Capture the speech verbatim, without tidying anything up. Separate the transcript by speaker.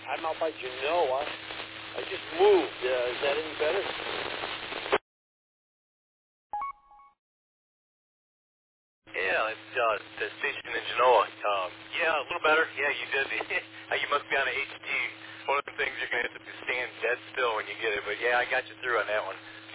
Speaker 1: I'm out by Genoa. I just moved. Uh, is that any better?
Speaker 2: Yeah, it's uh, the station in Genoa. Um, yeah, a little better. Yeah, you did. You must be on a H D. One of the things you're going to have to stand dead still when you get it. But yeah, I got you through on that one.